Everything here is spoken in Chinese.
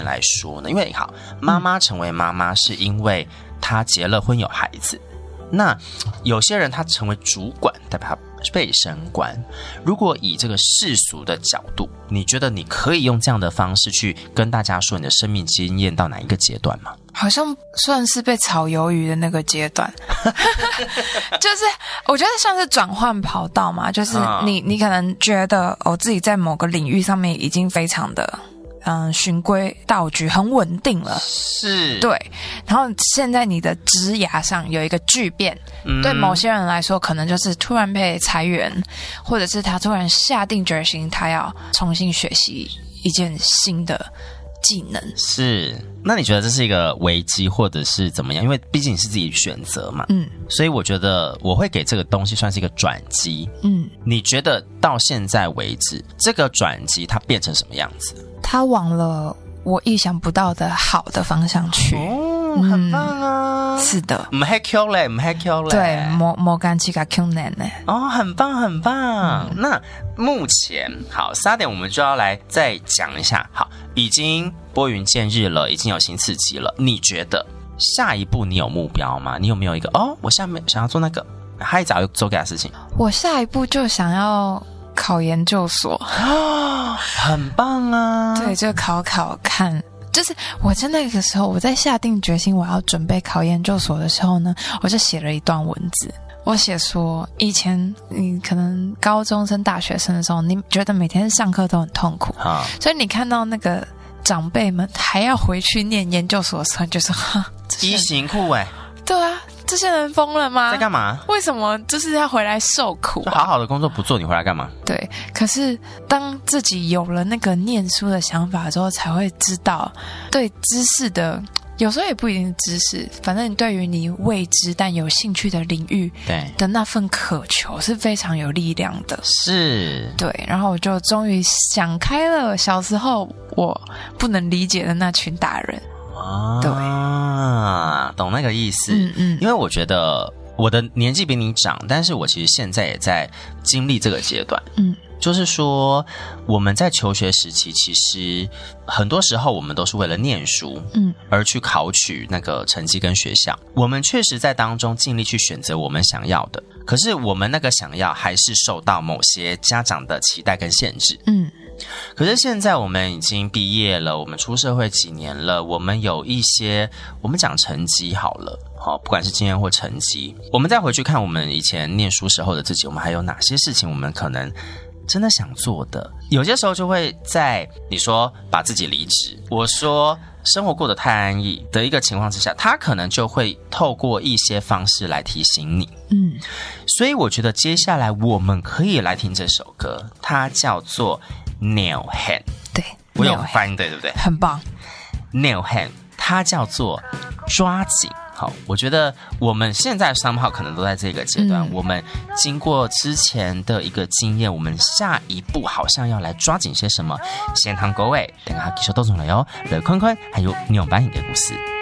来说呢？因为好，妈妈成为妈妈是因为她结了婚有孩子，那有些人他成为主管，代表他被升官。如果以这个世俗的角度，你觉得你可以用这样的方式去跟大家说你的生命经验到哪一个阶段吗？ 好像算是被炒鱿鱼的那个阶段就是我觉得像是转换跑道嘛，就是你可能觉得自己在某个领域上面已经非常的循规蹈矩很稳定了， 是对，然后现在你的职涯上有一个巨变，对某些人来说可能就是突然被裁员，或者是他突然下定决心他要重新学习一件新的技能。 是，那你觉得这是一个危机或者是怎么样？因为毕竟你是自己选择嘛，所以我觉得我会给这个东西算是一个转机。你觉得到现在为止，这个转机它变成什么样子？ 它往了我意想不到的好的方向去。 很棒啊！ 是的， 唔系 Q 嘞，唔系 Q 嘞， 对，莫干起个 Q 难呢。 很棒，很棒。那目前好，8点我们就要来再讲一下。好，已经拨云见日了，已经有新刺激了。你觉得下一步你有目标吗？你有没有一个我下面想要做那个，还早就做给他事情？ 我下一步就想要考研究所。 很棒啊！ 对，就考看。就是我在那个时候，我在下定决心我要准备考研究所的时候呢，我就写了一段文字。我写说，以前你可能高中生、大学生的时候，你觉得每天上课都很痛苦，所以你看到那个长辈们还要回去念研究所的时候，就是一行裤对啊，这些人疯了吗？ 在干嘛？ 为什么就是要回来受苦就好好的工作不做，你回来干嘛？ 对，可是当自己有了那个念书的想法之后，才会知道，对知识的，有时候也不一定是知识，反正你对于你未知但有兴趣的领域的那份渴求是非常有力量的。 是， 对，然后我就终于想开了小时候我不能理解的那群大人。对， 懂那个意思。因为我觉得我的年纪比你长，但是我其实现在也在经历这个阶段。就是说我们在求学时期，其实很多时候我们都是为了念书而去考取那个成绩跟学校，我们确实在当中尽力去选择我们想要的，可是我们那个想要还是受到某些家长的期待跟限制。可是现在我们已经毕业了，我们出社会几年了，我们有一些，我们讲成绩好了，不管是经验或成绩，我们再回去看我们以前念书时候的自己，我们还有哪些事情我们可能真的想做的。有些时候就会在你说把自己离职，我说生活过得太安逸的一个情况之下，他可能就会透过一些方式来提醒你。所以我觉得接下来我们可以来听这首歌，它叫做 Nail Hand。 对，我有翻译对不对？ 很棒。 Nail Hand 它叫做抓紧。好，我觉得我们现在somehow可能都在这个阶段，我们经过之前的一个经验，我们下一步好像要来抓紧些什么。先谈各位，等下继续都从来哟，刘坤坤还有牛班影的故事。